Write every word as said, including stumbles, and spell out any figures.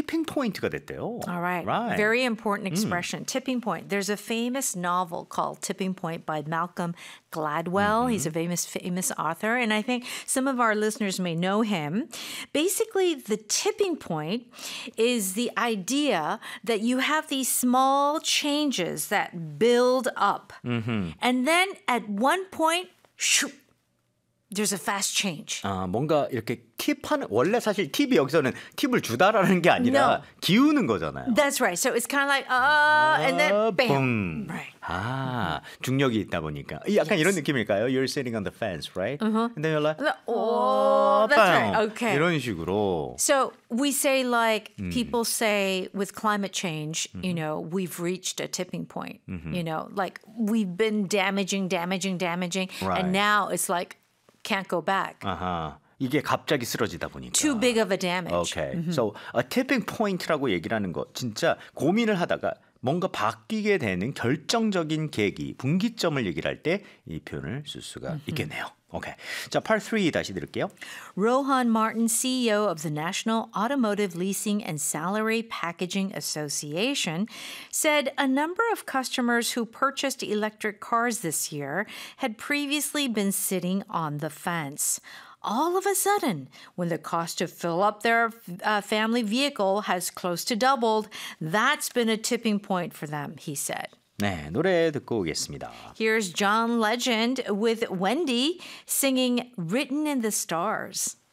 tipping point가 됐대요. All right. Right. Very important expression. Tipping point. There's a famous novel called Tipping Point by Malcolm Gladwell. Mm-hmm. He's a famous, famous author. And I think some of our listeners may know him. Basically, the tipping point is the idea that you have these small changes that build up. Mm-hmm. And then at one point, shoo, there's a fast change. 아, 뭔가 이렇게 팁하는 원래 사실 팁이 여기서는 팁을 주다라는 게 아니라 No. 기우는 거잖아요. That's right. So it's kind of like, uh, and then bam. boom. Right. 아, 중력이 있다 보니까. 약간 Yes. 이런 느낌일까요? You're sitting on the fence, right? Uh-huh. And then you're like, Oh, that's bam. right. Okay. 이런 식으로. So we say like people say with climate change, you know, we've reached a tipping point. You know, like we've been damaging, damaging, damaging, Right. and now it's like can't go back. 아하. 이게 갑자기 쓰러지다 보니까. Too big of a damage. Okay. So a tipping point라고 얘기를 하는 거 진짜 고민을 하다가 뭔가 바뀌게 되는 결정적인 계기, 분기점을 얘기를 할 때 이 표현을 쓸 수가 있겠네요. Okay. 자, part three 다시 들을게요. Rohan Martin, C E O of the National Automotive Leasing and Salary Packaging Association, said a number of customers who purchased electric cars this year had previously been sitting on the fence. All of a sudden, when the cost to fill up their uh, family vehicle has close to doubled, that's been a tipping point for them, he said. 네, 노래 듣고 오겠습니다. Here's John Legend with Wendy singing Written in the Stars.